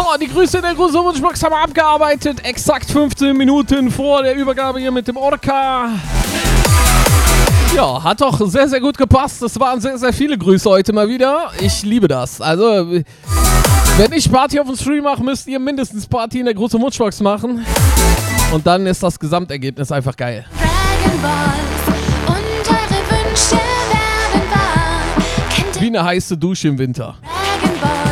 die Grüße der großen Wunschbox haben wir abgearbeitet. Exakt 15 Minuten vor der Übergabe hier mit dem Orca. Ja, hat doch sehr, sehr gut gepasst. Es waren sehr, sehr viele Grüße heute mal wieder. Ich liebe das. Also, wenn ich Party auf dem Stream mache, müsst ihr mindestens Party in der großen Wunschbox machen. Und dann ist das Gesamtergebnis einfach geil. Dragon Balls und eure Wünsche werden wahr. Wie eine heiße Dusche im Winter.